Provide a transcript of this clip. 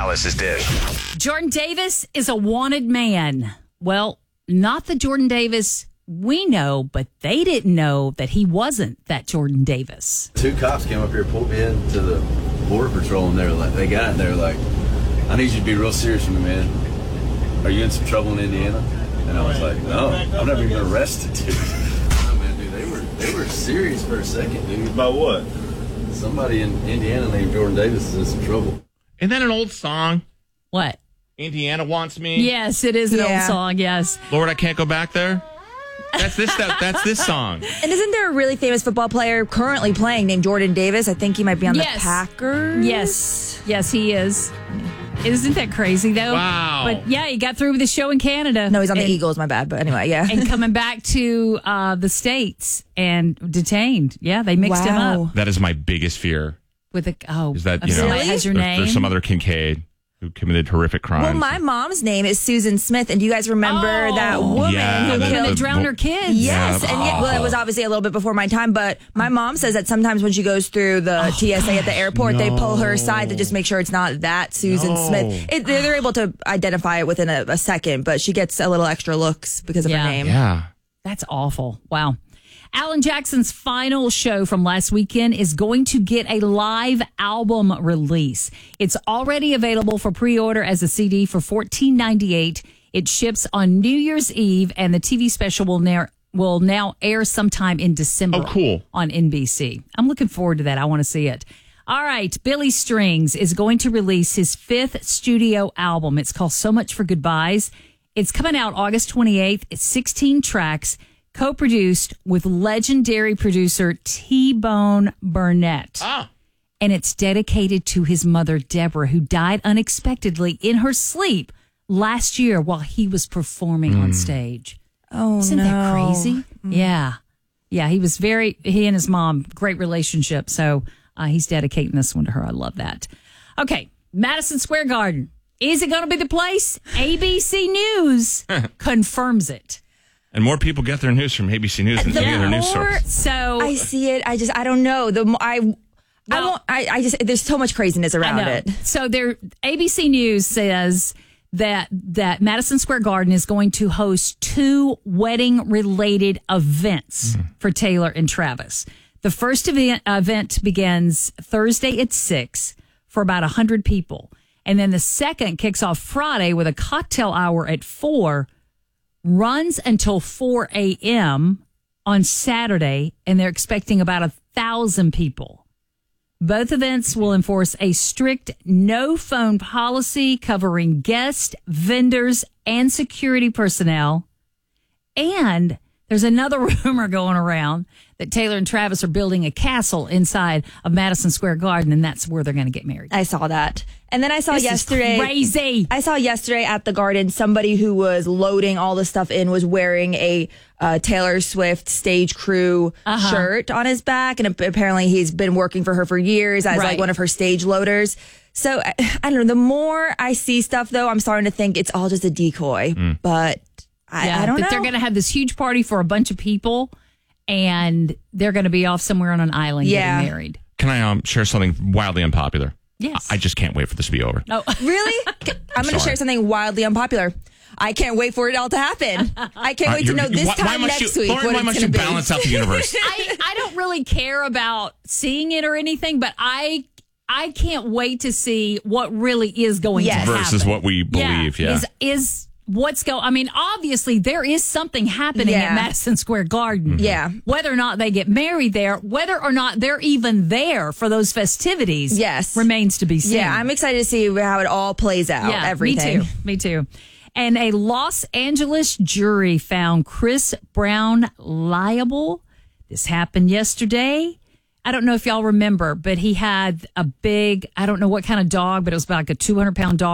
Alice's Dish. Jordan Davis is a wanted man. Well, not the Jordan Davis we know, but they didn't know that he wasn't that Jordan Davis. 2 cops came up here, pulled me into the Border Patrol, and they got it. They were like, I need you to be real serious with me, man. Are you in some trouble in Indiana? And I was like, no, I've never even been arrested, dude. Oh, man, dude, they were serious for a second, dude. About what? Somebody in Indiana named Jordan Davis is in some trouble. Isn't that an old song? What? Indiana Wants Me? Yes, it is an old song, yes. Lord, I Can't Go Back There? That's this song. And isn't there a really famous football player currently playing named Jordan Davis? I think he might be on the Packers. Yes, he is. Isn't that crazy, though? Wow. But yeah, he got through with the show in Canada. No, he's on the Eagles, my bad. But anyway, yeah. And coming back to the States and detained. Yeah, they mixed him up. That is my biggest fear. With a, is that, somebody has your name? There's some other Kincaid who committed horrific crimes. Well, my mom's name is Susan Smith, and do you guys remember that woman that drowned her kids? Yes, and it was obviously a little bit before my time, but my mom says that sometimes when she goes through the TSA at the airport, they pull her aside to just make sure it's not that Susan Smith. They're able to identify it within a second, but she gets a little extra looks because of her name. Yeah. That's awful. Wow. Alan Jackson's final show from last weekend is going to get a live album release. It's already available for pre-order as a CD for $14.98. It ships on New Year's Eve, and the TV special will now air sometime in December. Oh, cool. On NBC. I'm looking forward to that. I want to see it. All right, Billy Strings is going to release his 5th studio album. It's called So Much for Goodbyes. It's coming out August 28th. It's 16 tracks. Co-produced with legendary producer T-Bone Burnett. And it's dedicated to his mother, Deborah, who died unexpectedly in her sleep last year while he was performing on stage. Oh, Isn't that crazy? Yeah. Yeah, he and his mom, great relationship. So he's dedicating this one to her. I love that. Okay, Madison Square Garden. Is it going to be the place? ABC News confirms it. And more people get their news from ABC News than any other news source. So I see it. I don't know. There's so much craziness around it. So ABC News says that Madison Square Garden is going to host 2 wedding-related events for Taylor and Travis. The first event begins Thursday at 6 for about 100 people. And then the second kicks off Friday with a cocktail hour at 4, runs until 4 a.m. on Saturday, and they're expecting about 1,000 people. Both events will enforce a strict no-phone policy covering guests, vendors, and security personnel. And there's another rumor going around that Taylor and Travis are building a castle inside of Madison Square Garden, and that's where they're going to get married. I saw that. And then I saw yesterday. Crazy. I saw yesterday at the Garden, somebody who was loading all the stuff in was wearing a Taylor Swift stage crew shirt on his back. And apparently he's been working for her for years as like one of her stage loaders. So I don't know. The more I see stuff, though, I'm starting to think it's all just a decoy. But I don't know. They're going to have this huge party for a bunch of people, and they're going to be off somewhere on an island getting married. Can I share something wildly unpopular? Yes. I just can't wait for this to be over. Oh, really? I'm going to share something wildly unpopular. I can't wait for it all to happen. I can't wait to know this time next week. Lauren, why must you balance out the universe? I don't really care about seeing it or anything, but I can't wait to see what really is going to happen. Versus what we believe, Is what's going... I mean, obviously, there is something happening at Madison Square Garden. Yeah. Whether or not they get married there, whether or not they're even there for those festivities remains to be seen. Yeah, I'm excited to see how it all plays out. Yeah, everything. Me too. And a Los Angeles jury found Chris Brown liable. This happened yesterday. I don't know if y'all remember, but he had a big, I don't know what kind of dog, but it was about like a 200-pound dog.